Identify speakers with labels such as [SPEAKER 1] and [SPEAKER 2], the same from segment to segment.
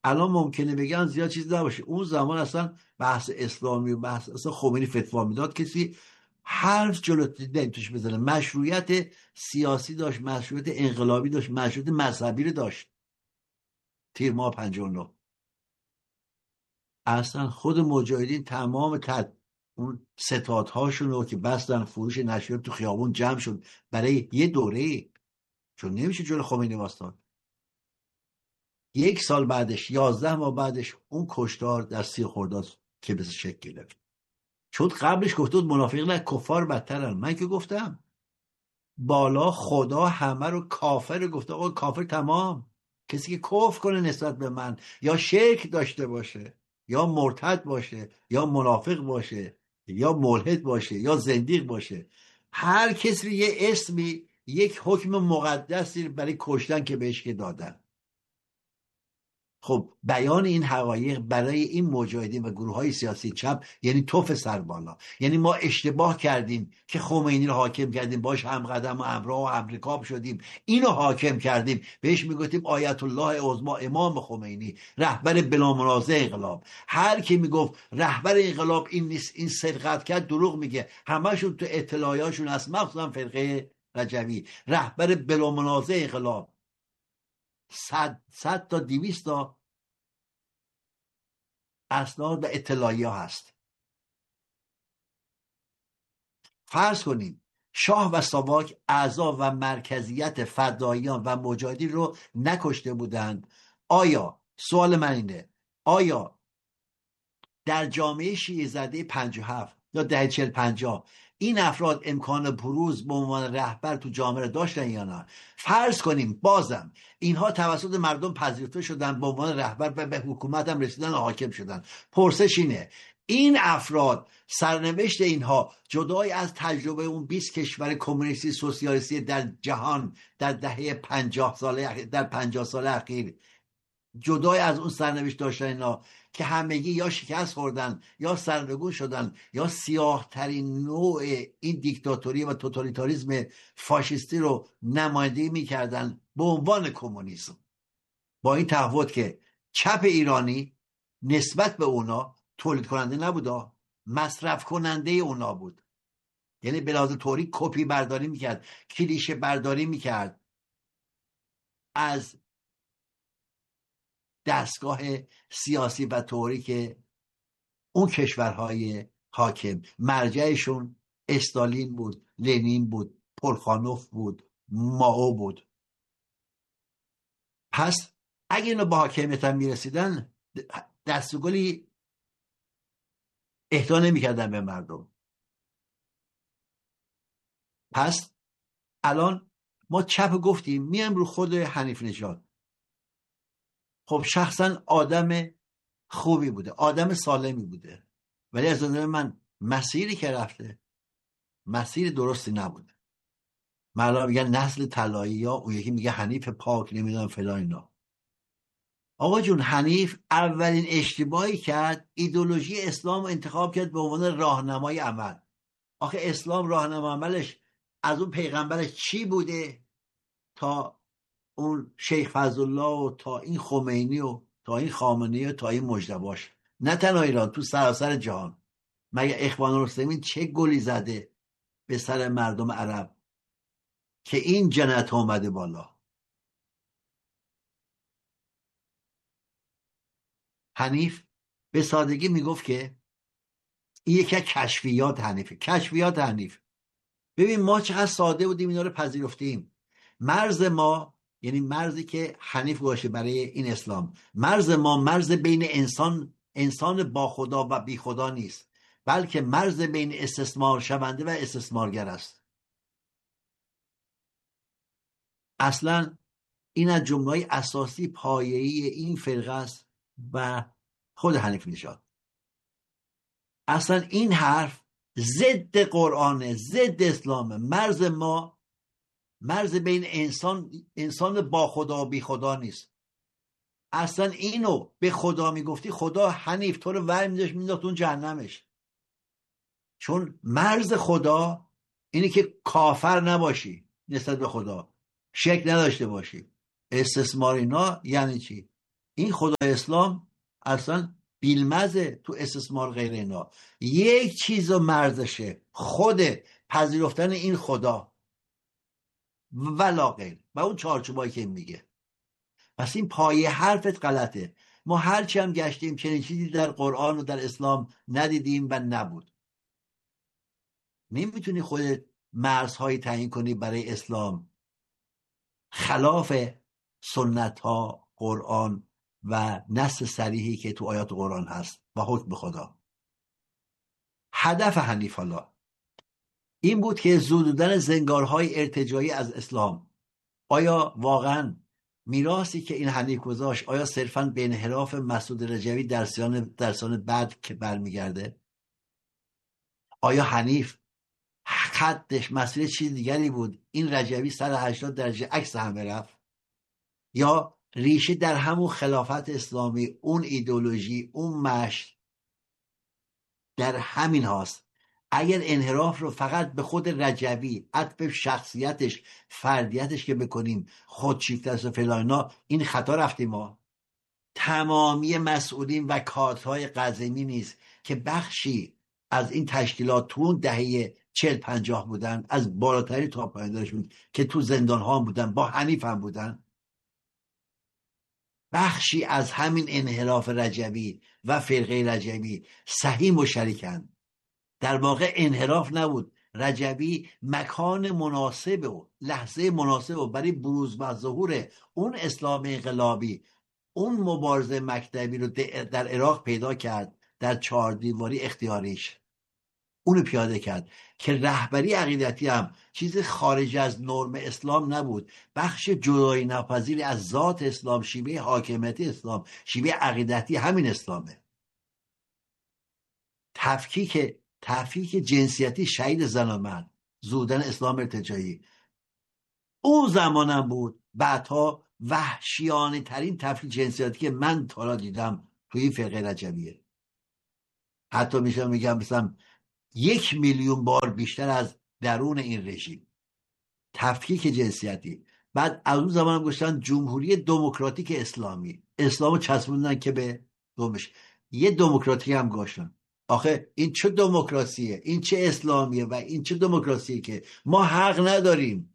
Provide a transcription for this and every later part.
[SPEAKER 1] الان ممکنه بگن زیاد چیز نباشه، اون زمان اصلا بحث اسلامی و بحث اصلا خمینی فتوا میداد کسی حرف جلو توش بزنه. مشروعیت سیاسی داشت، مشروعیت انقلابی داشت، مشروعیت مذهبی رو داشت. تیر ماه 59 اصلا خود مجاهدین تمام اون ستادهاشون رو که بستن فروش نشریات تو خیابون جمع شد برای یه دوره، چون نمیشه جلو خمینی واسطان. 1 سال بعدش، 11 ماه بعدش، اون کشتار در 30 خرداد که به شکل گرفت. چون قبلش گفته بود منافق نه کفار بدترن. من که گفتم بالا خدا همه رو کافر گفته. آقا کافر تمام کسی که کفر کنه نسبت به من، یا شرک داشته باشه، یا مرتد باشه، یا منافق باشه، یا ملحد باشه، یا زندیق باشه، هر کسی یه اسمی، یک حکم مقدسی برای کشتن که بهش که دادن. خب بیان این حقایق برای این مجاهدین و گروه های سیاسی چپ یعنی توف سر بالا. یعنی ما اشتباه کردیم که خمینی رو حاکم کردیم، باش همقدم و همراه و همرکاب شدیم، اینو حاکم کردیم، بهش میگفتیم آیت الله عظما امام خمینی، رهبر بلا منازع انقلاب. هر کی میگفت رهبر انقلاب این نیست، این سرقت کرد، دروغ میگه. همشون تو اطلاعیاشون هست، مخصوصا فرقه رجوی، رهبر بلا منازع انقلاب. 100 تا 200 تا اسناد و اطلاعیه هست. فرض کنیم شاه و ساواک اعضا و مرکزیت فداییان و مجاهدین رو نکشته بودند، آیا، سوال من اینه، آیا در جامعه شیعه زده 57 یا دهه 40-50 این افراد امکان بروز به عنوان رهبر تو جامعه داشتن یا نه؟ فرض کنیم بازم اینها توسط مردم پذیرفته شدن به عنوان رهبر و به حکومت هم رسیدن و حاکم شدن. پرسش اینه این افراد سرنوشت اینها جدای از تجربه اون 20 کشور کمونیستی سوسیالیستی در جهان در دهه 50 ساله، در 50 سال اخیر، جدای از اون سرنوشت داشتن اینا که همگی یا شکست خوردن یا سرنگون شدن یا سیاه ترین نوع این دیکتاتوری و توتالیتاریسم فاشیستی رو نمایندگی میکردن به عنوان کمونیسم، با این تفاوت که چپ ایرانی نسبت به اونا تولید کننده نبود، مصرف کننده اونا بود. یعنی به لحاظ طوری کپی برداری میکرد، کلیشه برداری میکرد از دستگاه سیاسی و طوری که اون کشورهای حاکم مرجعشون استالین بود، لنین بود، پلخانوف بود، مائو بود. پس اگه اینو با حاکمیت هم میرسیدن دستگلی اهدا نمیکردن به مردم. پس الان ما چپ گفتیم میام رو خود حنیف نژاد. خب شخصا آدم خوبی بوده، آدم سالمی بوده، ولی از نظر من مسیری که رفته مسیر درستی نبوده. مردم میگن نسل طلایی، یا اون یکی میگه حنیف پاک، نمیدونم فلان اینا. آقا جون حنیف اولین اشتباهی کرد ایدئولوژی اسلام رو انتخاب کرد به عنوان راهنمای عمل. آخه اسلام راهنمای عملش از اون پیغمبرش چی بوده تا اون شیخ فضلالله و تا این خمینی و تا این خامنه‌ای و تا این مجتباش، نه تنها ایران، تو سراسر جهان. مگه اخوان المسلمین چه گلی زده به سر مردم عرب که این جنت اومده بالا؟ حنیف به سادگی میگفت که این یکی از کشفیات حنیفه. کشفیات حنیف، ببین ما چقدر ساده بودیم اینا رو پذیرفتیم. مرز ما، یعنی مرزی که حنیف گذاشته برای این اسلام، مرز ما مرز بین انسان با خدا و بی خدا نیست، بلکه مرز بین استثمار شونده و استثمارگر است. اصلا این از جمله اساسی پایه‌ای این فرقه است و خود حنیف نژاد. اصلا این حرف ضد قرآنه، ضد اسلامه. مرز ما مرز بین انسان با خدا و بی خدا نیست. اصلا اینو به خدا میگفتی، خدا حنیف تو رو ور میداشت مینداخت اون جهنمش. چون مرز خدا اینه که کافر نباشی نسبت به خدا، شک نداشته باشی. استثمار اینا یعنی چی؟ این خدای اسلام اصلا بیلمزه تو استثمار غیر اینا. یک چیز و مرزشه، خود پذیرفتن این خدا ولا غیر و اون چارچوبایی که میگه. پس این پایه حرفت غلطه. ما هرچی هم گشتیم چنین چیزی در قرآن و در اسلام ندیدیم و نبود. نمیتونی خودت مرزهایی تعیین کنی برای اسلام خلاف سنت ها، قرآن و نص صریحی که تو آیات قرآن هست و حکم خدا. هدف حنیف الله این بود که زدودن زنگارهای ارتجاعی از اسلام. آیا واقعا میراثی که این حنیف گذاشت آیا صرفاً به انحراف مسعود رجوی در سال بعد که برمیگرده؟ آیا حنیف خطش مسیر چیز دیگری بود؟ این رجوی 180 درجه عکس همه رفت؟ یا ریشه در همون خلافت اسلامی، اون ایدئولوژی، اون مشت در همین هاست؟ اگر انحراف رو فقط به خود رجوی، عطف شخصیتش، فردیتش که بکنیم، خودشیفته است و فلان، این خطا رفتیم ما. تمامی مسئولین و کادرهای قزمی نیست که بخشی از این تشکیلات تو اون دهه 40-50 بودن، از بالاتری تا پایین‌ترشون که تو زندان ها بودن، با حنیف هم بودن. بخشی از همین انحراف رجوی و فرقه رجوی صحیح مشارکن. در واقع انحراف نبود، رجوی مکان مناسب و لحظه مناسب و برای بروز و ظهور اون اسلام انقلابی، اون مبارزه مکتبی رو در عراق پیدا کرد، در 4 دیواری اختیاریش اونو پیاده کرد که رهبری عقیدتی هم چیز خارج از نرم اسلام نبود، بخش جدایی ناپذیری از ذات اسلام، شیوه حاکمیت اسلام، شیوه عقیدتی همین اسلامه. تفکیک جنسیتی شهید زن و مرد، زودن اسلام ارتجاعی، اون زمانم بود. بعدها وحشیانه ترین تفکیک جنسیتی که من تا دیدم توی این فرقه رجویه. حتی میگم مثلا 1 میلیون بار بیشتر از درون این رژیم تفکیک جنسیتی. بعد از اون زمان گفتن جمهوری دموکراتیک اسلامی، اسلامو چسبوندن که به دومش یه دموکراتی هم گاشتن. آخه این چه دموکراسیه؟ این چه اسلامیه؟ و این چه دموکراسیه که ما حق نداریم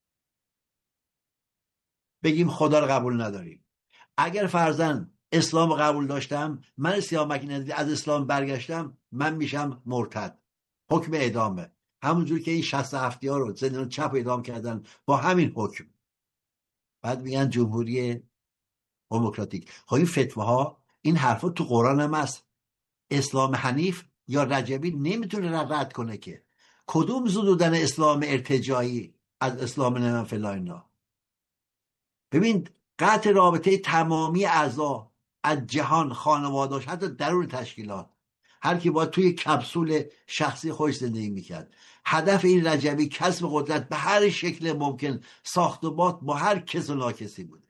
[SPEAKER 1] بگیم خدا رو قبول نداریم؟ اگر فرضاً اسلام قبول داشتم، من سیامک نظری از اسلام برگشتم، من میشم مرتد، حکم اعدامه. همونجور که این 67 ها رو زندان چپ اعدام کردن با همین حکم. بعد میگن جمهوری دموکراتیک. خب این فتواها، این حرفا تو قرآن هم هست. اسلام حنیف یا رجبی نمیتونه رد کنه که کدوم زدودن اسلام ارتجاعی از اسلام نمیم فلاینا. ببین قطع رابطه تمامی اعضا از جهان، خانواده‌اش، حتی درون تشکیلات، هر کی باید توی کپسول شخصی خودش زندگی میکرد. هدف این رجبی کسب قدرت به هر شکل ممکن، ساخت و بات با هر کس و ناکسی بوده.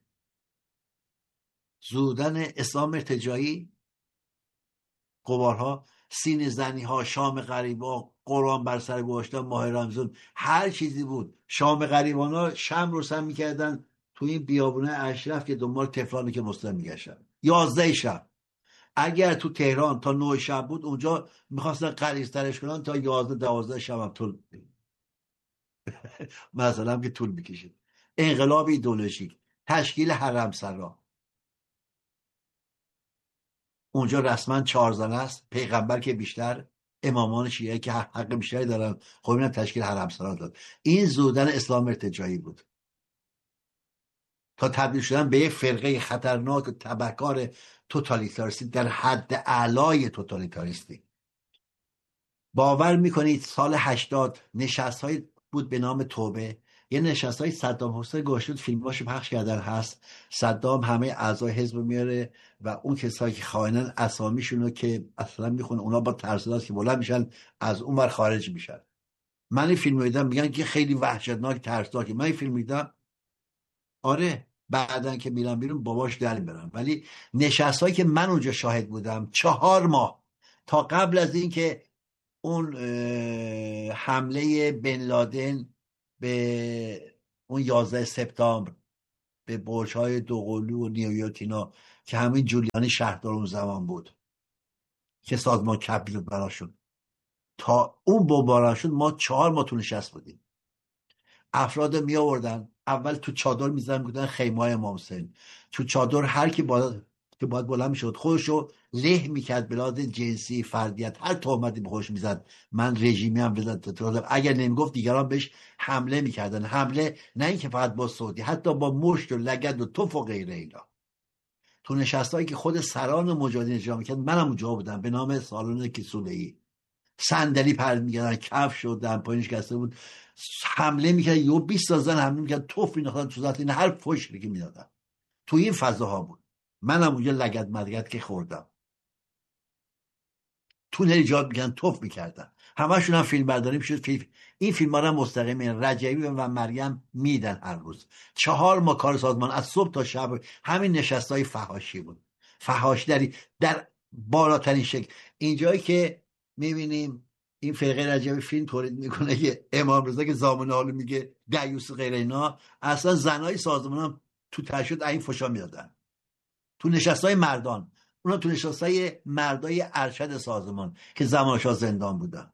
[SPEAKER 1] زودن اسلام ارتجاعی، قمارها، سینه زنی ها، شام غریبا، قرآن بر سر گذاشتن، ماه رمضان، هر چیزی بود. شام غریبان ها شم روشن میکردن تو این بیابونه اشرف که دنبال طفلانی که مسلم میگشتن 11 شب. اگر تو تهران تا 9 شب بود، اونجا میخواستن غلیظ‌ترش کنن تا 11-12 شب هم طول مثلا که طول میکشید. انقلاب ایدئولوژیک، تشکیل حرمسرا، اونجا رسما 4 زن است، پیغمبر که بیشتر، امامان شیعه که حق بیشتری دارن، خب اینم تشکیل حرمسرا داد. این زودن اسلام ارتجاعی بود تا تبدیل شدن به یک فرقه خطرناک و تبهکار توتالیتاریستی در حد اعلای توتالیتاریستی. باور میکنید سال 80 نشست‌های بود به نام توبه، یه نشست‌های صدام حسین گوشت فیلماشو پخش کردن هست. صدام همه اعضای حزب میاره و اون کسایی که خائنن اسامیشونو که اصلا میخونه، اونا با ترسلاس که بلند میشن از اون ور خارج میشن. من این فیلمو دیدم، میگن که خیلی وحشتناک، ترسناکه. من این فیلم دیدم، آره، بعدن که میرم بیرون باباش در میبرم. ولی نشست‌هایی که من اونجا شاهد بودم 4 ماه تا قبل از این که اون حمله بن لادن به اون 11 سپتامبر به برج‌های دوقلو و نیویورک اینا که همین جولیانی شهردار اون زمان بود که سازمان کبیر براشون. تا اون بمباران شد ما 4 ماه تو نشست بودیم. افراد می آوردن، اول تو چادر میزدن، بودن خیمه‌های امام حسین. تو چادر هر کی باید بلند میشد خودشو له میکرد، بلاد جنسی، فردیت، هر تهمتی به خودش میزد. من رژیمی هم بزد، اگر نمیگفت دیگران بهش حمله میکردن. حمله نه اینکه فقط با صوتی، حتی با مشت و لگد و توف و غیره اینا. تو نشستایی که خود سران مجاهدین اجرا میکرد، منم اونجا بودم، به نام سالن کسوله‌ای. صندلی پرد میکردن، کفش و دمپایینش کسته بود، حمله میکرد، یه 20 تا زن حمله میکرد، توف مینداختن تو صورت این، هر فحشی که میدادن. تو این فضاها بود. منم اونجا لگد مدگد که خوردم. تونل ایجاد میکردن، توف میکردن. همشون هم فیلم برداری میشد. این فیلم ها رو مستقیم رجبی و مریم میدن هر روز. 4 ماه کار سازمان از صبح تا شب همین نشستای فحاشی بود. فحاشی در بالاترین شکل. اینجایی که میبینیم این فرقه رجبی فیلم تولید میکنه که امام رضا که زامن حالو میگه دیوس غیر اینا، اصلا زنای سازمان هم تو تشهد این فشا میدادن تو نشستای مردان. اونا تو نشستای مردای ارشد سازمان که زمانشاه زندان بودن.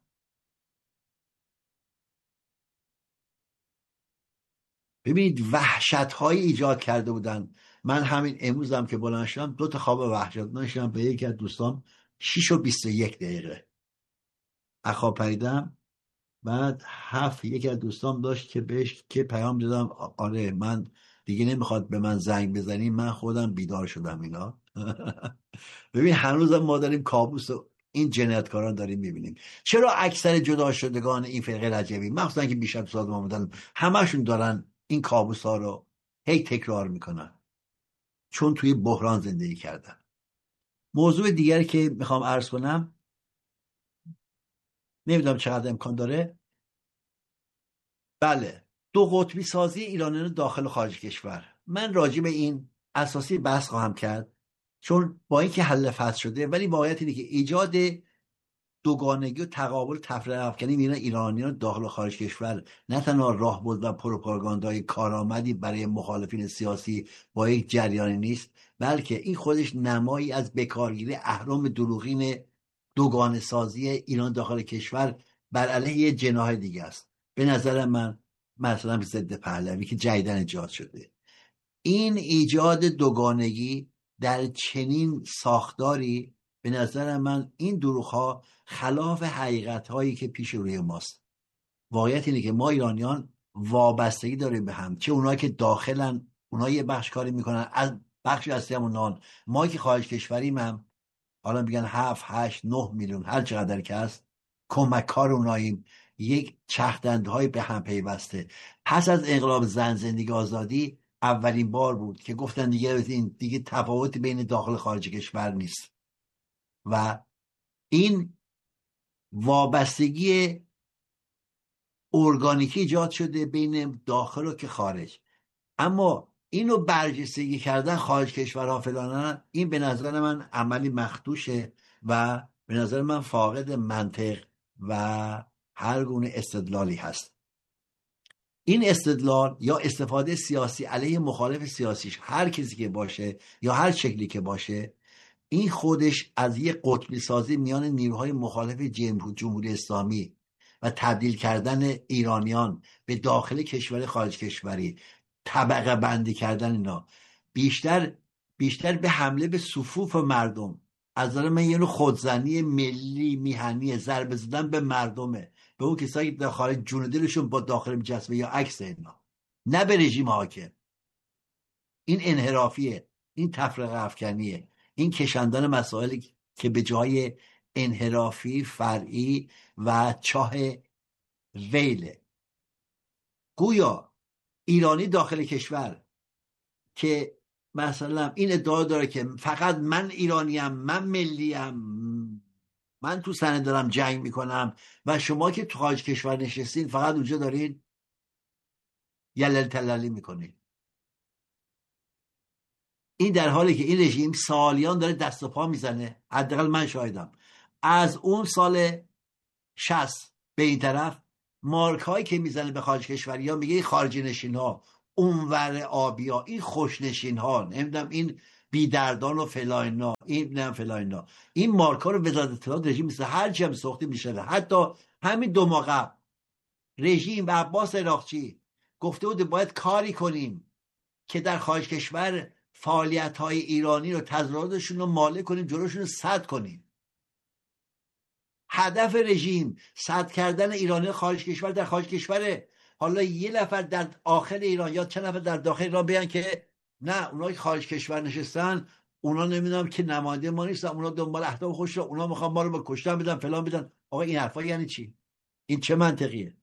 [SPEAKER 1] ببینید وحشت های ایجاد کرده بودن. من همین امروزم که بلند شدم 2 تا خواب وحشتناک شدم به یکی از دوستان 6 و 21 دقیقه اخواب پریدم. بعد 7 یکی از دوستان داشت که بهش که پیام دادم آره من دیگه نمیخواد به من زنگ بزنی، من خودم بیدار شدم اینا. ببین هنوزم ما داریم کابوس این جنایتکاران داریم میبینیم. چرا اکثر جدا شدگان این فرقه رجبی مخصوصا که بیشتر تو سازمان بودن همشون دارن این کابوس ها رو هی تکرار میکنن؟ چون توی بحران زندگی کردن. موضوع دیگری که میخوام عرض کنم، نمیدونم چقدر امکان داره. بله، 2 قطبی سازی ایرانیان داخل و خارج کشور. من راجع به این اساسی بحث خواهم کرد، چون با اینکه حل فصل شده ولی واقعیت اینه که ایجاد دوگانگی و تقابل تفرقه افکنی میان ایرانیان داخل و خارج کشور نه تنها راهبرد و پروپاگاندای کارآمدی برای مخالفین سیاسی با یک جریانی نیست، بلکه این خودش نمایی از بکارگیری اهرام دروغین دوگانه سازی ایران داخل کشور بر علیه جناح دیگه است. به نظر من مثلا ضد پهلوی که جدیداً ایجاد شده، این ایجاد دوگانگی در چنین ساختاری، به نظر من این دروغ‌ها خلاف حقیقت‌هایی که پیش روی ماست. واقعیت اینه که ما ایرانیان وابستگی داریم به هم، چه اونایی که داخلن اونا یه بخش کاری میکنن، از بخشی هستیم اونان، ما که خارج کشوریم هم حالا میگن 7 8 9 میلیون هر چقدر که هست کمک کار اوناییم، یک چرخدندهای به هم پیوسته. پس از انقلاب زن زندگی آزادی اولین بار بود که گفتن دیگه تفاوتی بین داخل و خارج کشور نیست و این وابستگی ارگانیکی ایجاد شده بین داخل و که خارج. اما اینو برجستگی کردن خارج کشورها فلان، این به نظر من عملی مخدوشه و به نظر من فاقد منطق و هر گونه استدلالی هست. این استدلال یا استفاده سیاسی علیه مخالف سیاسیش هر کسی که باشه یا هر شکلی که باشه، این خودش از یک قطبی سازی میان نیروهای مخالف جمهوری اسلامی و تبدیل کردن ایرانیان به داخل کشور خارج کشوری، طبقه بندی کردن اینا، بیشتر به حمله به صفوف مردم، از نظر من یه نوع خودزنی ملی میهنی، ضربه زدن به مردمه، به اون کسایی که در خارج جون دلشون با داخل میچسبه یا عکس اینا، نه به رژیم حاکم. این انحرافیه، این تفرقه افکنیه، این کشاندن مسائل که به جای انحرافی فرعی و چاه ویله. گویا ایرانی داخل کشور که مثلا این ادعا داره که فقط من ایرانیم، من ملیم، من تو سنه دارم جنگ میکنم و شما که تو خارج کشور نشستین فقط اونجا دارین یلل تللی میکنین. این در حالی که این رژیم سالیان داره دست و پا میزنه، حداقل من شاهدم، از اون سال 60 به این طرف مارک هایی که میزنه به خارج کشوری ها، میگه این خارجی نشین ها، اونور آبی ها، این خوش نشین ها، نمیدونم این بیدردان و فلاینا، این نه فلاینا، این مارکا رو وزارت اطلاعات رژیم مثل هر چی هم ساخته میشه. حتی همین 2 ماه قبل رژیم و عباس عراقچی گفته بود باید کاری کنیم که در خارج کشور فعالیت‌های ایرانی رو، تظاهراتشون رو ماله کنیم، جلوشون رو سد کنیم. هدف رژیم سد کردن ایرانی خارج کشور در خارج کشوره. حالا یه نفر در آخر ایران یا چند نفر در داخل ایران بیان که نه اونایی خارج کشور نشستن اونا نمیدونم که نماینده ما نیستن، اونا دنبال اهداف خودشون، اونا میخوان ما رو به کشتن بدن فلان بدن. آقا این حرفا یعنی چی؟ این چه منطقیه؟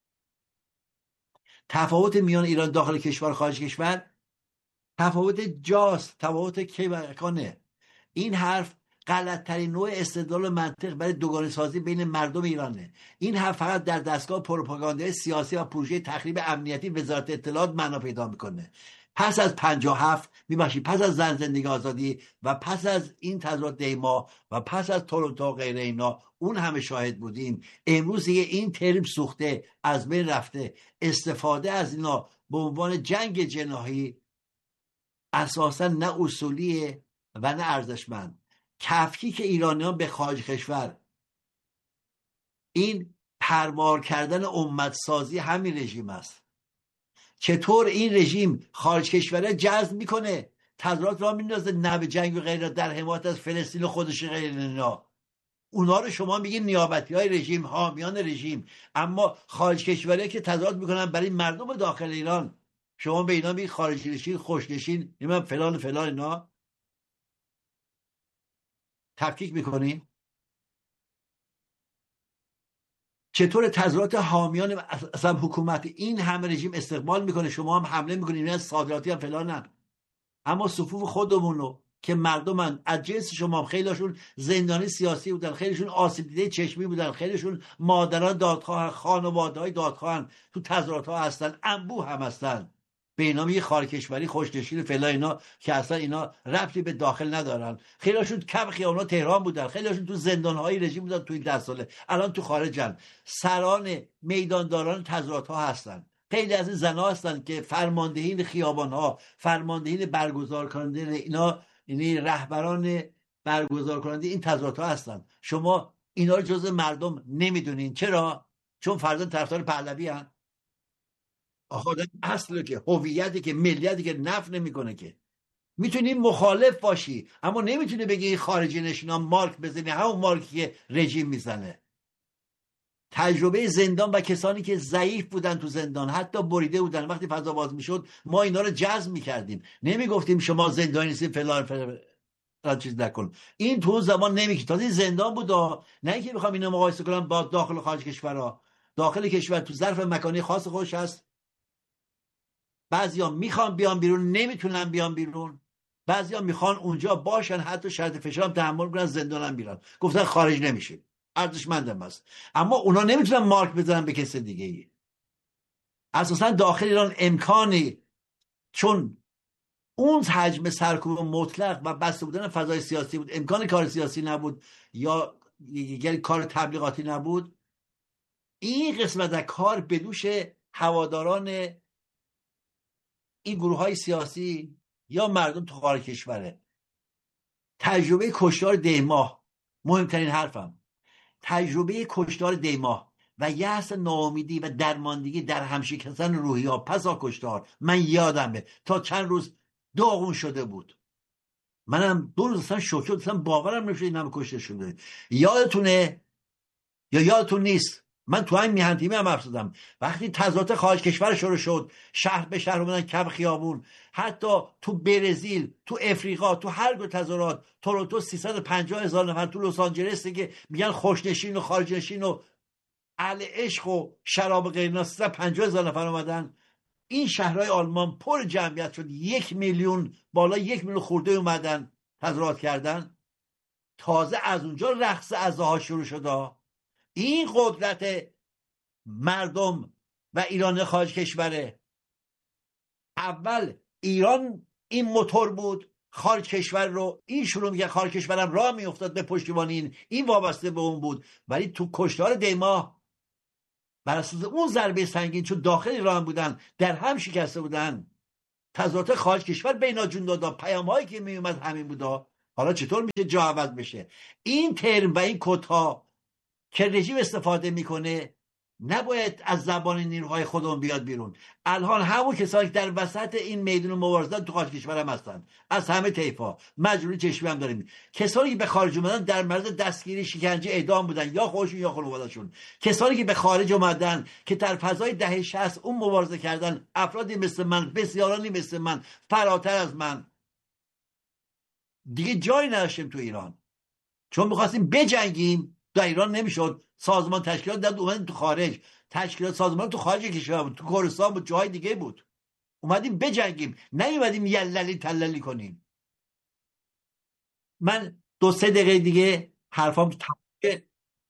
[SPEAKER 1] تفاوت میان ایران داخل کشور و خارج کشور تفاوت جاست، تفاوت کیوکانه. این حرف غلط‌ترین نوع استدلال منطق برای دوگانه سازی بین مردم ایرانه. این حرف فقط در دستگاه پروپاگاندای سیاسی و پروژه تخریب امنیتی وزارت اطلاعات معنا پیدا میکنه. پس از 57 میبخشید، پس از زن زندگی آزادی و پس از این تظاهرات دیما و پس از تورنتو و غیره اینا، اون همه شاهد بودیم. امروز این ترم سوخته، از بین رفته. استفاده از اینا به عنوان جنگ جناحی اساسا نه اصولیه و نه ارزشمند. تفکیک ایرانیان به خارج کشور، این پرمار کردن امت سازی همین رژیم است. چطور این رژیم خارج کشوره جذب میکنه، تظاهرات را میندازه، نه به جنگ و غیره، در حمایت از فلسطین و خودش غیر اینا. اونا رو شما میگین نیابتی های رژیم، حامیان رژیم، اما خارج کشوره که تظاهرات میکنن برای مردم داخل ایران، شما به اینا میگید خارجی نشین، خوشنشین، نمیدونم فلان فلان. اینا تفکیک میکنین. چطور تظاهرات حامیان اصلا حکومت این همه رژیم استقبال میکنه، شما هم حمله میکنین، این صادراتی هم فلانن، اما صفوف خودمونو که مردمن از جنس شما هم خیلیشون زندانی سیاسی بودن، خیلیشون آسیب دیده چشمی بودن، خیلیشون مادران دادخواه، خانواده‌های دادخواه تو تظاهرات ها هستن، انبوه هم هستن. به اینا میگه خارج کشوری، خوشنشین فلان، اینا که اصلا اینا ربطی به داخل ندارن. خیلیشون کم خیابونا تهران بودن، خیلیشون تو زندان‌های رژیم بودن تو این 10 ساله، الان تو خارجن، سران میدانداران تظاهرات ها هستن. خیلی از این زنها هستن که فرماندهین خیابان ها، فرماندهین برگزار کننده اینا، یعنی رهبران برگزار کننده این تظاهرات ها هستن. شما اینا رو جزء مردم نمیدونین. چرا؟ چون فرزند طرفدار پهلوی هستن. آخه اصله که هویتی که ملیتی که نفع نمیکنه. که میتونی مخالف باشی اما نمیتونی بگی خارجی نشینا مارک بزنی، همون مارکی که رژیم میزنه. تجربه زندان و کسانی که ضعیف بودن تو زندان، حتی بریده بودن، وقتی فضا باز میشد ما اینا رو جذب میکردیم، نمیگفتیم شما زندانی نیستید فلان چیز نکن. این تو زمان نمیگه، تازه زندان بود، نه اینکه بخوام اینو مقایسه کنم با داخل و خارج کشورها. داخل کشور تو ظرف مکانی خاص خودش هست. بعضیا میخوان بیان بیرون، نمیتونن بیان بیرون. بعضیا میخوان اونجا باشن، حتی شرط فشار هم تحمل کنن، زندان هم بیرن، گفتن خارج نمیشه، ارزشمندم است. اما اونا نمیتونن مارک بزنن به کس دیگه ای. اساسا داخل ایران امکانی، چون اون حجم سرکوب مطلق و بسته بودن فضای سیاسی بود، امکان کار سیاسی نبود یا یعنی کار تبلیغاتی نبود. این قسمت از کار به دوش هواداران این گروه های سیاسی یا مردم تو خارج کشوره. تجربه کشتار دیماه، مهمترین حرفم، تجربه کشتار دیماه و یأس، ناامیدی و درماندگی در همشکستن روحی ها پس از کشتار، من یادمه تا چند روز داغون شده بود. منم 2 روز اصلا شوک شدم، اصلا باورم نمیشه این همه کشته شده. یادتونه یا یادتون نیست؟ من تو همین میهن تیمی هم حرف زدم، وقتی تظاهرات خارج کشور شروع شد، شهر به شهر اومدن کف خیابون، حتی تو برزیل، تو افریقا، تو هر گونه تظاهرات، تورنتو 350,000 نفر، تو لس آنجلس که میگن خوشنشین و خارج نشین و اهل عشق و شراب غیر اینا، 350,000 نفر اومدن. این شهرهای آلمان پر جمعیت شد، 1 میلیون، بالا 1 میلیون خورده اومدن تظاهرات کردن. تازه از اونجا رقص عزاها شروع شد. این قدرت مردم و ایران خارج کشوره. اول ایران این موتور بود، خارج کشور رو این شروع میگه، خارج کشورم راه میافتاد به پشتیبانی این وابسته به اون بود. ولی تو کشتار دیما بر اساس اون ضربه سنگین، چون داخل ایران بودن، در هم شکسته بودن، تظاهرات خارج کشور بینا جون دادا، پیام هایی که می اومد همین بودا. حالا چطور میشه جا عوض بشه؟ این ترم و این کد ها که رژیم استفاده میکنه نباید از زبان نیروهای خودمون بیاد بیرون. الان همون کسانی که در وسط این میدون مبارزه تو خارج کشور هم هستن، از همه طیفا مجبوری چشمی هم داریم، کسانی که به خارج اومدن در معرض دستگیری، شکنجه، اعدام بودن، یا خودشون یا خانواده‌شون. کسانی که به خارج اومدن که در فضای دهه 60 اون مبارزه کردن، افرادی مثل من، بسیارانی مثل من، فراتر از من، دیگه جایی نداشتیم تو ایران. چون میخواستیم بجنگیم در ایران نمیشد، سازمان تشکیلات داد اومدیم تو خارج، تشکیلات سازمان تو خارج کشور بود، تو کردستان بود، جاهای دیگه بود. اومدیم بجنگیم، نیومدیم یللی تللی کنیم. من 2-3 دقیقه دیگه حرفام تمامه.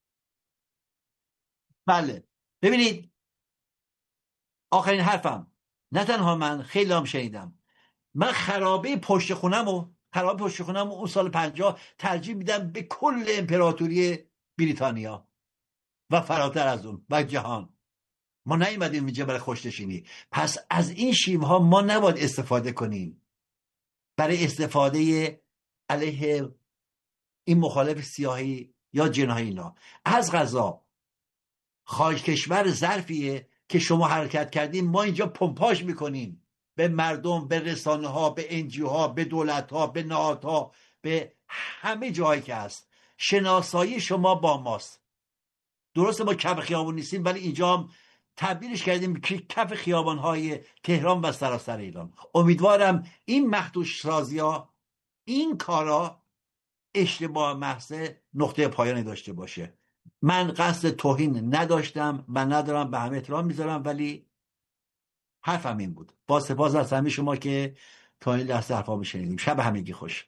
[SPEAKER 1] بله، ببینید، آخرین حرفم، نه تنها من، خیلی هم شنیدم، من خرابه پشت خونم اون سال 50 ترجیح میدم به کل امپراتوری بریتانیا و فراتر از اون و جهان. ما نیومدیم اینجا برای خوشنشینی. پس از این شیوه ها ما نباید استفاده کنیم برای استفاده علیه این مخالف سیاهی یا جناحی. اینا از قضا خارج کشور ظرفیه که شما حرکت کردین، ما اینجا پمپاژ میکنیم به مردم، به رسانه ها، به انجیو ها، به دولت ها، به نهادها، به همه جایی که هست. شناسایی شما با ماست. درسته ما کف خیابون نیستیم، ولی اینجا هم تبدیلش کردیم که کف خیابان‌های تهران و سراسر ایران. امیدوارم این مخدوش سازی ها، این کارا اشتباه محض نقطه پایانی داشته باشه. من قصد توهین نداشتم و ندارم، به همه احترام میذارم، ولی حرفم این بود. با سپاس از همه شما که تا این لحظه حرفا شنیدیم. شب همگی خوش.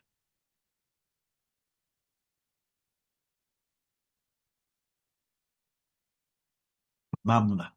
[SPEAKER 1] ممنونم.